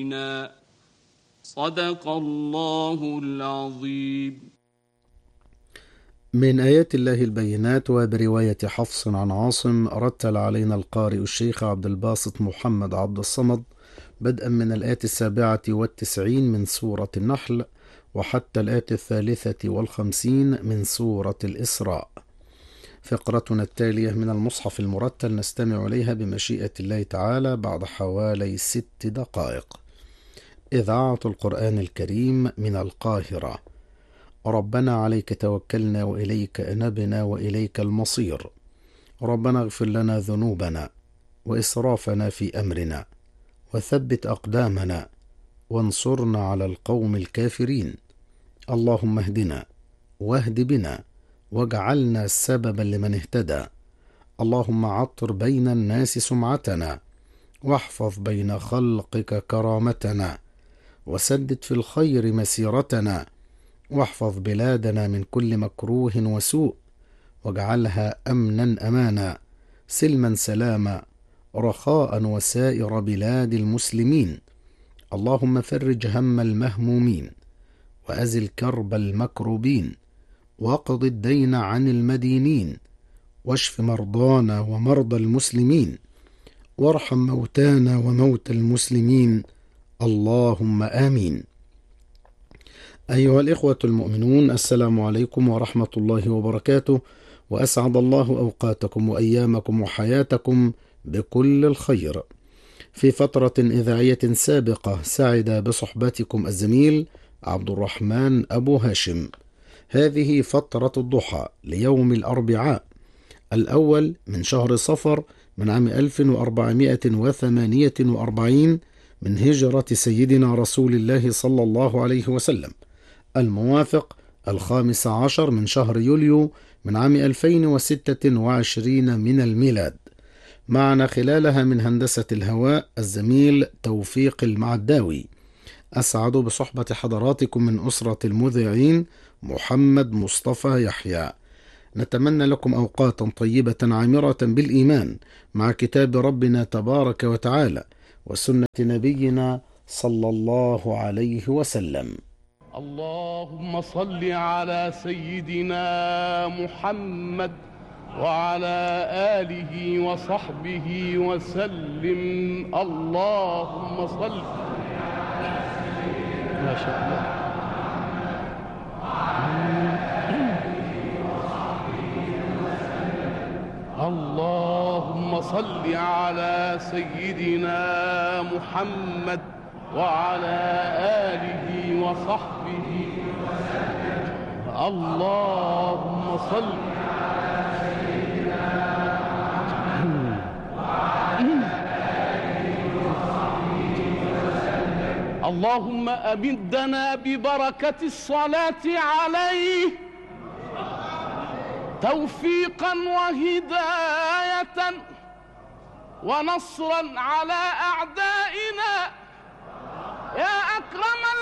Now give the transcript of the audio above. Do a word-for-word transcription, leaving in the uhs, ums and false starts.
مبينا. صدق الله العظيم. من آيات الله البينات. وبرواية حفص عن عاصم رتل علينا القارئ الشيخ عبد الباسط محمد عبد الصمد بدءا من الآية السابعة والتسعين من سورة النحل وحتى الآية الثالثة والخمسين من سورة الإسراء. فقرتنا التالية من المصحف المرتل نستمع إليها بمشيئة الله تعالى بعد حوالي ست دقائق. إذاعة القرآن الكريم من القاهرة. ربنا عليك توكلنا وإليك أنبنا وإليك المصير. ربنا اغفر لنا ذنوبنا وإسرافنا في أمرنا وثبت أقدامنا وانصرنا على القوم الكافرين. اللهم اهدنا واهد بنا واجعلنا سببا لمن اهتدى. اللهم عطر بين الناس سمعتنا واحفظ بين خلقك كرامتنا وسدد في الخير مسيرتنا واحفظ بلادنا من كل مكروه وسوء واجعلها أمنا أمانا سلما سلاما رخاء وسائر بلاد المسلمين. اللهم فرج هم المهمومين وأزل كرب المكروبين واقض الدين عن المدينين واشف مرضانا ومرضى المسلمين وارحم موتانا وموتى المسلمين. اللهم آمين. أيها الإخوة المؤمنون، السلام عليكم ورحمة الله وبركاته، وأسعد الله أوقاتكم وأيامكم وحياتكم بكل الخير. في فترة إذاعية سابقة سعد بصحبتكم الزميل عبد الرحمن أبو هاشم. هذه فترة الضحى ليوم الأربعاء الأول من شهر صفر من عام ألف وأربعمائة وثمانية وأربعين من هجرة سيدنا رسول الله صلى الله عليه وسلم، الموافق الخامس عشر من شهر يوليو من عام ألفين وستة وعشرين من الميلاد. معنا خلالها من هندسة الهواء الزميل توفيق المعداوي. أسعد بصحبة حضراتكم من أسرة المذيعين محمد مصطفى يحيى. نتمنى لكم أوقاتا طيبة عامرة بالإيمان مع كتاب ربنا تبارك وتعالى وسنة نبينا صلى الله عليه وسلم. اللهم صل على سيدنا محمد وعلى آله وصحبه وسلم. اللهم صل ما شاء الله. اللهم صل على سيدنا محمد وعلى آله وصحبه وسلم. اللهم صل على سيدنا محمد وعلى آله وصحبه وسلم. اللهم أمدنا ببركة الصلاة عليه توفيقا وهداية ونصرا على أعدائنا يا أكرم